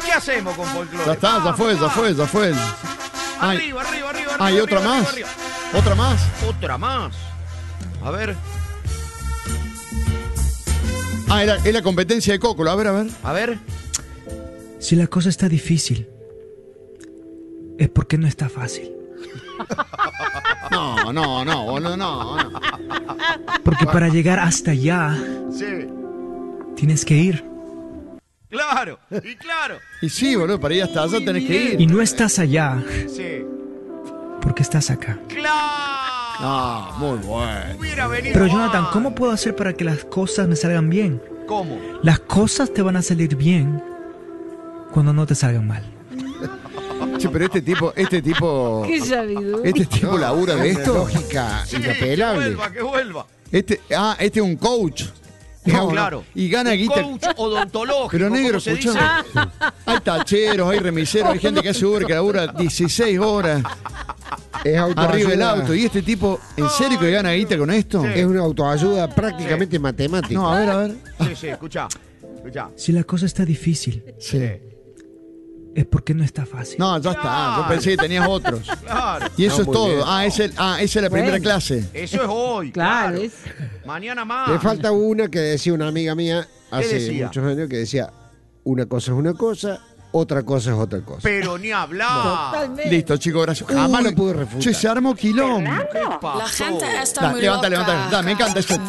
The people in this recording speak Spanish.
qué hacemos con folclore? Ya está, ya fue. Ay. Arriba. Hay otra arriba, más. arriba. Otra más. Otra más. A ver. Ah, es la competencia de Cocolo. A ver. A ver. Si la cosa está difícil, es porque no está fácil. No, boludo, no. Porque para llegar hasta allá, Sí. tienes que ir. Claro. Y sí, boludo, para ir hasta allá tenés que ir. Y no estás allá, Sí. porque estás acá. ¡Claro! Ah, muy bueno. Hubiera venido. Pero Jonathan, antes. ¿cómo puedo hacer para que las cosas me salgan bien? ¿Cómo? Las cosas te van a salir bien cuando no te salgan mal. Sí, pero este tipo Qué sabiduría. labura de esto. Lógica Sí, inapelable. que vuelva. Este es un coach. No, claro. Y gana Un guita. coach odontológico. Pero negro, ¿cómo se dice? escuchá. Hay tacheros, hay remiseros, hay gente que hace Uber que labura 16 horas Es autoayuda. arriba del auto. Y este tipo, ¿en serio que gana guita con esto? Es una autoayuda prácticamente matemática. No, a ver. Sí, escuchá. Si la cosa está difícil, Sí. es porque no está fácil. No, ya está. Yo pensé que tenías otros. Claro. Y eso No, es muy todo. bien. Esa es la primera Bueno. clase. Eso es hoy. Claro, Claro. es. Mañana más. Le falta una que decía una amiga mía hace decía? muchos años que decía, una cosa es una cosa, otra cosa es otra cosa. Pero ni hablar. Totalmente. Listo, chicos, gracias. Jamás lo pude refutar. Che, se armó quilombo. ¿Qué pasó? La gente está Dale, muy levanta. loca. Dale, me encanta eso.